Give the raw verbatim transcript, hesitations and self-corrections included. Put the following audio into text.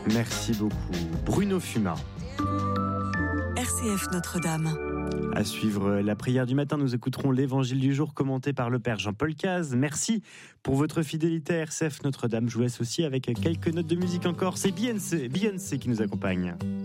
Merci beaucoup. Bruno Fuma. R C F Notre-Dame. À suivre la prière du matin, nous écouterons l'évangile du jour commenté par le Père Jean-Paul Caz. Merci pour votre fidélité à R C F Notre-Dame. Je vous laisse aussi avec quelques notes de musique encore. C'est Beyoncé, Beyoncé qui nous accompagne.